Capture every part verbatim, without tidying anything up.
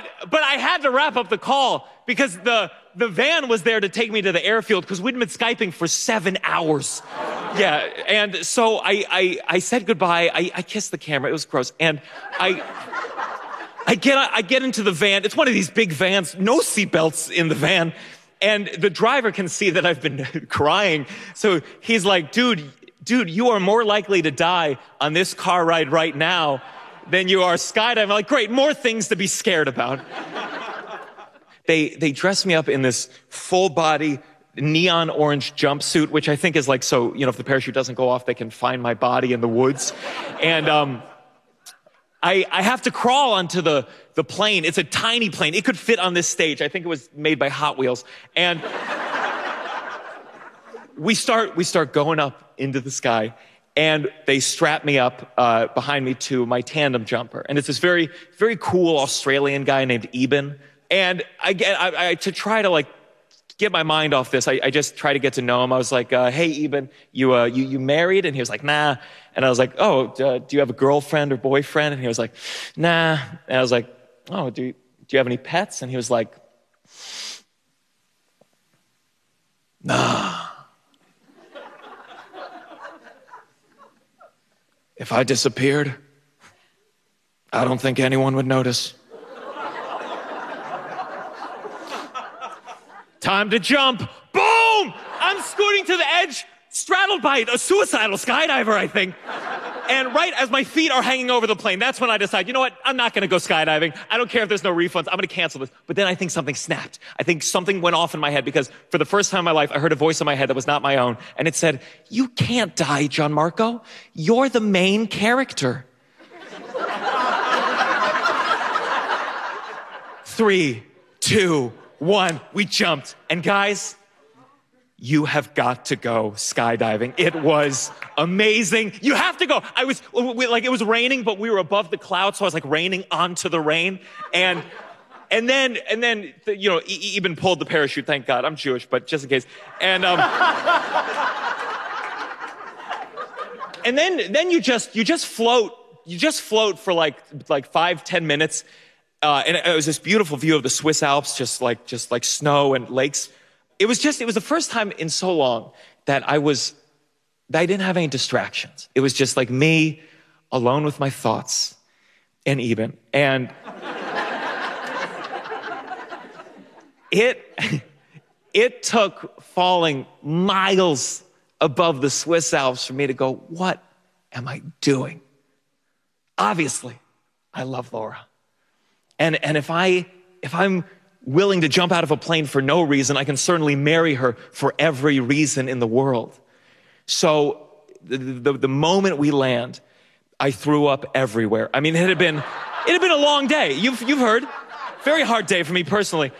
but but I had to wrap up the call because the the van was there to take me to the airfield because we'd been Skyping for seven hours. Yeah, and so I I, I said goodbye. I, I kissed the camera. It was gross. And I I get I get into the van. It's one of these big vans, no seatbelts in the van. And the driver can see that I've been crying. So he's like, dude, dude, you are more likely to die on this car ride right now than you are skydiving. I'm like, great, more things to be scared about. They they dress me up in this full body neon orange jumpsuit, which I think is like, so, you know, if the parachute doesn't go off, they can find my body in the woods. And um, I, I have to crawl onto the, the plane. It's a tiny plane. It could fit on this stage. I think it was made by Hot Wheels. And we start, we start going up into the sky, and they strap me up uh, behind me to my tandem jumper. And it's this very, very cool Australian guy named Eben. And I get, I, I, to try to like get my mind off this, I, I just try to get to know him. I was like, uh, hey, Eben, you, uh, you, you married? And he was like, nah. And I was like, oh, uh, do you have a girlfriend or boyfriend? And he was like, nah. And I was like, oh, do you, do you have any pets? And he was like, nah. If I disappeared, I don't think anyone would notice. Time to jump. Boom! I'm scooting to the edge, straddled by a suicidal skydiver, I think. And right as my feet are hanging over the plane, that's when I decide, you know what? I'm not going to go skydiving. I don't care if there's no refunds. I'm going to cancel this. But then I think something snapped. I think something went off in my head because for the first time in my life, I heard a voice in my head that was not my own. And it said, you can't die, Gianmarco. You're the main character. Three, two, one. We jumped. And guys, you have got to go skydiving. It was amazing. You have to go. I was, we, like, it was raining, but we were above the clouds, so I was like raining onto the rain. And, and then, and then, you know, Eben pulled the parachute, thank God. I'm Jewish, but just in case. And, um, and then, then you just, you just float, you just float for like, like five, ten minutes. Uh, and it was this beautiful view of the Swiss Alps, just like, just like snow and lakes. It was just, it was the first time in so long that I was, that I didn't have any distractions. It was just like me alone with my thoughts and Eben. And it, it took falling miles above the Swiss Alps for me to go, what am I doing? Obviously, I love Laura. And, and if I, if I'm willing to jump out of a plane for no reason, I can certainly marry her for every reason in the world. So the, the, the moment we land, I threw up everywhere. I mean, it had been, it had been a long day. You've, you've heard. Very hard day for me personally.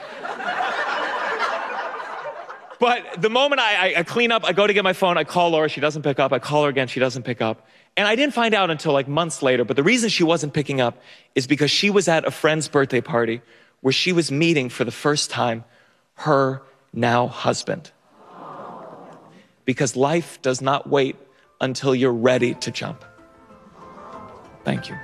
But the moment I, I, I clean up, I go to get my phone, I call Laura, she doesn't pick up. I call her again, she doesn't pick up. And I didn't find out until like months later, but the reason she wasn't picking up is because she was at a friend's birthday party where she was meeting for the first time her now husband. Because life does not wait until you're ready to jump. Thank you.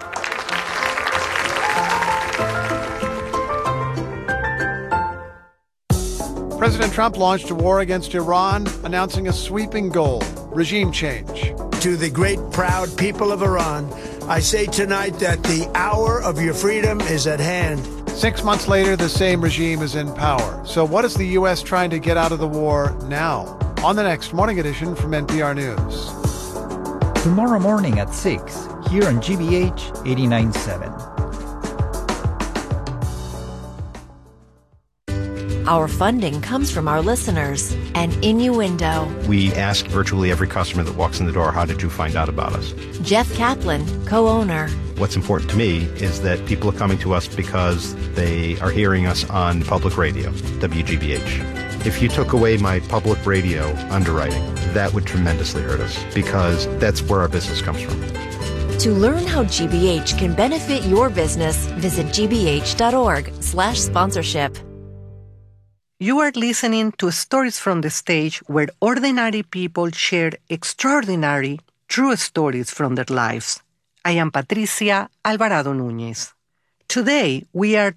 President Trump launched a war against Iran, announcing a sweeping goal: regime change. To the great, proud people of Iran, I say tonight that the hour of your freedom is at hand. Six months later, the same regime is in power. So what is the U S trying to get out of the war now? On the next Morning Edition from N P R News. Tomorrow morning at six, here on G B H eighty-nine point seven. Our funding comes from our listeners and Innuendo. We ask virtually every customer that walks in the door, how did you find out about us? Jeff Kaplan, co-owner. What's important to me is that people are coming to us because they are hearing us on public radio, W G B H. If you took away my public radio underwriting, that would tremendously hurt us because that's where our business comes from. To learn how G B H can benefit your business, visit gbh.org slash sponsorship. You are listening to Stories from the Stage, where ordinary people share extraordinary, true stories from their lives. I am Patricia Alvarado Núñez. Today, we are